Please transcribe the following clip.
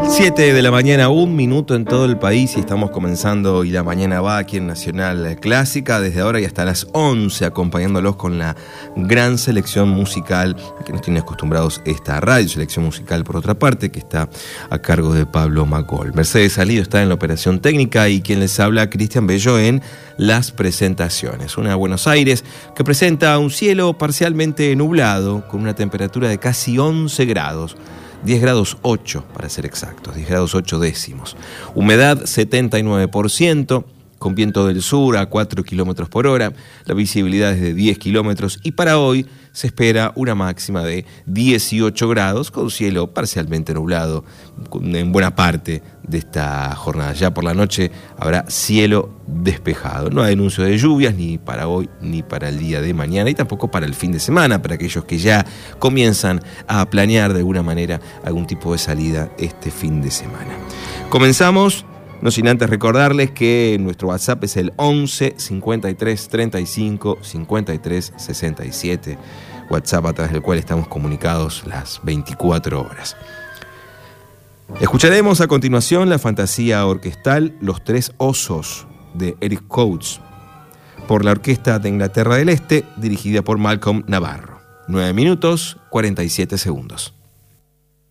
7 de la mañana, 1 minuto en todo el país y estamos comenzando Y la Mañana Va aquí en Nacional Clásica, desde ahora y hasta las 11, acompañándolos con la gran selección musical a que nos tiene acostumbrados esta radio, selección musical por otra parte, que está a cargo de Pablo Macol. Mercedes Salido está en la operación técnica y quien les habla, Cristian Bello, en las presentaciones. Una Buenos Aires que presenta un cielo parcialmente nublado con una temperatura de casi 11 grados. 10 grados 8 para ser exactos, 10 grados 8 décimos. Humedad 79%, con viento del sur a 4 kilómetros por hora, la visibilidad es de 10 kilómetros y para hoy se espera una máxima de 18 grados con cielo parcialmente nublado en buena parte de esta jornada. Ya por la noche habrá cielo despejado. No hay anuncio de lluvias ni para hoy ni para el día de mañana y tampoco para el fin de semana, para aquellos que ya comienzan a planear de alguna manera algún tipo de salida este fin de semana. Comenzamos. No sin antes recordarles que nuestro WhatsApp es el 11 53 35 53 67, WhatsApp a través del cual estamos comunicados las 24 horas. Escucharemos a continuación la fantasía orquestal Los Tres Osos de Eric Coates por la Orquesta de Inglaterra del Este, dirigida por Malcolm Navarro. 9 minutos 47 segundos.